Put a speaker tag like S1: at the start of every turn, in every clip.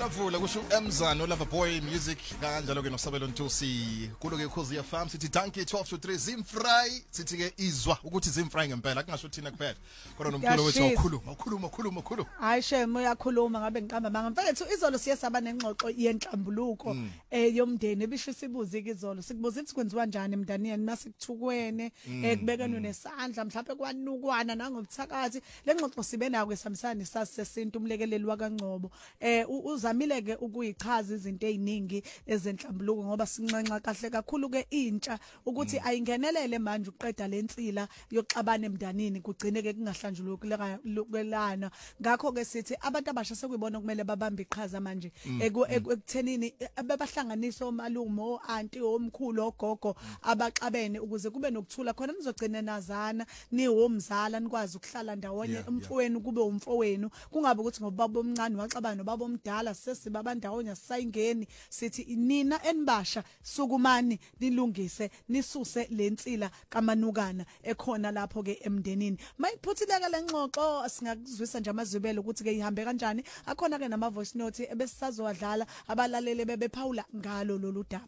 S1: Vula kusho Emzano Lover Boy Music kanjalo ke noSabelo Ntosi kulo ke Khosi FM sithi Donkey 12 to 3 Zimfry sithi ke izwa ukuthi Zimfry ngempela kungasho thina kuphela kodwa nomculo wethu ukhuluma
S2: hayi shemo uyakhuluma ngabe ngiqamba manga mfethu izolo siyesaba nengxoxo yenhlambuluko yomndeni ebisho sibuze ke izolo sikubuza ukuthi kwenziwa kanjani emndaniyeni masikuthukweni kubekenwe nesandla mhlawumbe kwanukwana nangobuthakathi lengxoxo sibe nayo kwesamisana nesasi sesintu umlekeleli wakaNgcobo uzamile ke ukuyichaza izinto eziningi ezenhlambuluko ngoba sinxenxa kahle kakhulu ke intsha ukuthi ayingenelele manje uqeda lensila yokuxabana emndanini kugcine ke kungahlanjulukelana ngakho ke sithi abantu abasha sekuyibona kumele babambe iqhaza manje ekuthenini ababahlanganisa omalumo aunti omkhulu ogogo abaxabene ukuze kube nokuthula khona nizogcina nazana niwomzala nikwazi ukuhlala ndawonye umfowenu kube umfowenu kungabe ukuthi ngobaba omncane waxabana nobaba omdala sesiba ndawonye sisayingeni sithi nina enibasha sukumani nilungise nisuse lensila kamanukana ekhona lapho ke emndenini mayiphuthileka lengxoxo singakuzwisa nje amazwibelo ukuthi ke ihambe kanjani akhona ke nama voice note ebesisazowadlala abalaleli bebephawula ngalo lolu daba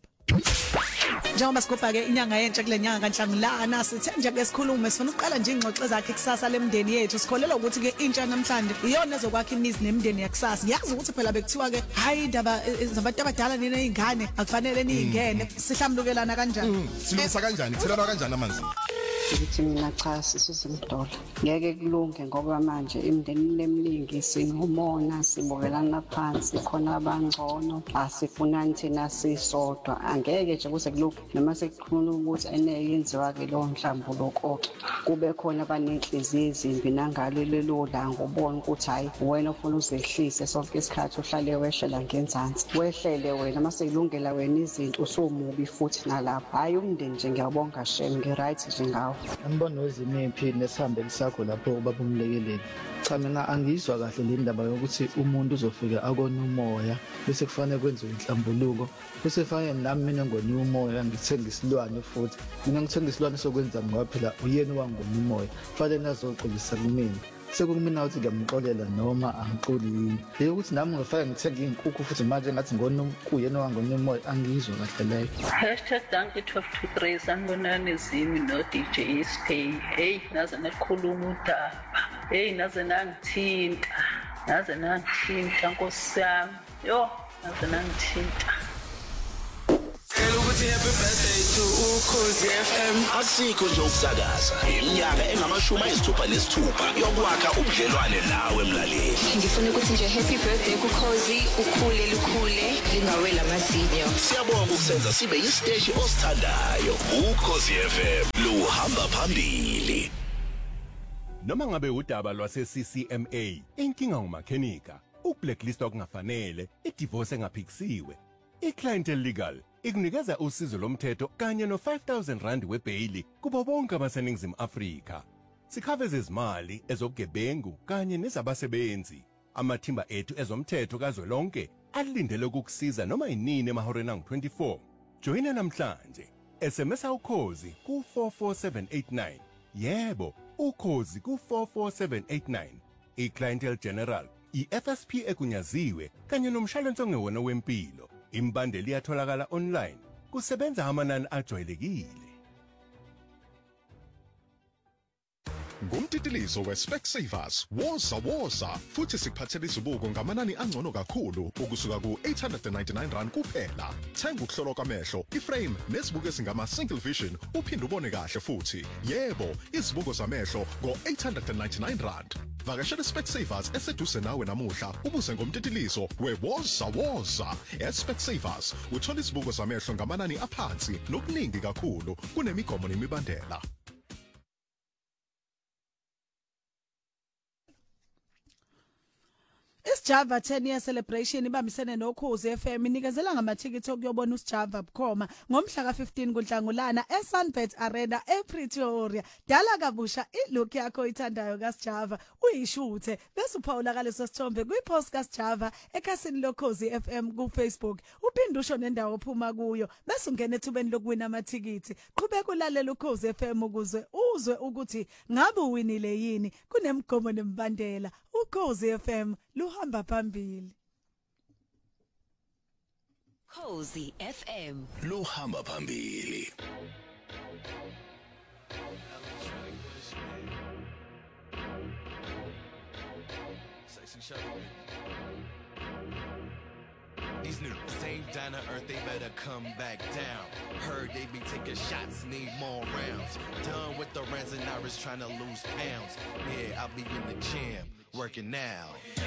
S2: njengoba sikupha ke inyanga yentsha kule nyanga kaNhlangulana sithe nje ke sikhulume sifuna uqala nje ingxoxo zakhe kusasa lemndeni yethu sikholelwa ukuthi ke intsha namhlanje iyona ezokwakha imizi nemndeni yakusasa yazi ukuthi phela bekuthiwa ke hayi indaba zabantu abadala nina izingane akufanele niyingene sihlamlukelana kanjani
S1: silungisa kanjani thelana kanjani amanzi
S3: ukuthi mina cha sisizimdola ngeke kulunge ngoba manje imndeni lemningi sinhumona sibokelana phansi khona abangcono asifuna thina sisodwa angeke nje kuse kulunge noma sekukhuluma ukuthi eneyenziwa ke lo mhlambuluko kube khona abanenhliziyo ezimbi nangalo lelo langa ubona ukuthi hayi wena ufuna uzehlise sonke isikhathi uhlale weshela ngenzansi wehlele wena mase kulungela wena izinto usumubi futhi nalapha hayi umndeni nje ngiyabonga shem ngiright nje ngawo
S4: Ambona wezimiphi nesihambe sakho lapho ubaba umlekeleli cha mina angizwa kahle le ndaba yokuthi umuntu uzofika akona umoya bese kufanele kwenziwe inhlambuluko bese kufanele nami mina ngone umoya ngithenga isilwane futhi mina ngithenga isilwane sokwenza ngoba phela uyena wangona umoya kufanele nazoxolisa kumina sekumina ukuthi ngiyamxolela noma angiqoli ukuthi nami ngifake ngithenga inkukhu futhi manje ngathi ngone kuyena wangona umoya angizwa kahle leyo
S5: #Donkey1223 sanibonani Zimi no DJ Stay hey naze nakhuluma udaba hey naze nangithinta Nkosi yami yo naze nangithinta
S6: ukuthi happy birthday to Ukhozi FM
S7: asikho nje ukusakaza iminyaka engama-60 yokwakha ubudlelwane nawe mlaleli
S8: ngifuna ukuthi nje happy birthday kuKhozi ukhule lukhule lingawela amazinyo
S7: siyabonga ukusenza sibe isiteshi osithandayo Ukhozi FM luhamba phambili
S9: noma ngabe udaba lwase-CCMA inkinga ngumakhenika ukublacklistwa kungafanele idivorce engaphikisiwe iClientele Legal ikunikeza usizo lomthetho kanye no5,000 webhayili kubo bonke abaseningizimu Afrika. Sikhaveza izimali ezobugebengu kanye nezabasebenzi. Amathimba ethu ezomthetho kazwelonke alindele ukukusiza noma yinini emahoreni angu-24. Joyina namhlanje. SMS Ukhozi ku44789. Yebo, Ukhozi ku44789. iClientele General, iFSP egunyaziwe kanye nomshwalense ongewona wempilo. Imbandeli iyatholakala online kusebenza amanani ajwayelekile
S10: Ngumtitilizo weSpecsavers woza futhi sikuphathela izibuko ngamanani angcono kakhulu ukusuka ku899 kuphela thenga ukuhlolwa kwamehlo iframe nezibuko ezingama single vision uphinde ubone kahle futhi yebo izibuko zamehlo ngo899 vakashela Specsavers eseduze nawe namuhla ubuze ngomtitilizo wewoza eSpecsavers uthola izibuko zamehlo ngamanani aphansi nokuningi kakhulu kunemigomo nemibandela
S2: Java 10 year celebration ibambisene noKhozi FM inikezela ngamathikithi okuyobona uSjava Bukhoma ngomhla ka15 kuNhlangulana eSunbet Arena ePretoria dala kabusha ilook yakho ithandayo kaSjava uyishuthe bese uphawula kaleso sithombe kwipost kaSjava ekhasini loKhozi FM kuFacebook uphinde usho nendawo ophuma kuyo bese ungena ethubeni lokuwina amathikithi qhubeka ulalela uKhozi FM ukuze uzwe ukuthi ngabe uwinile yini kunemgomo nembandela uKhozi FM luhamba phambili
S11: Ukhozi FM.
S7: Luhamba phambili.
S12: These niggas ain't down to earth, they better come back down. Heard they be taking shots, need more rounds. Done with the rants and Irish trying to lose pounds. Yeah, I'll be in the gym, working now.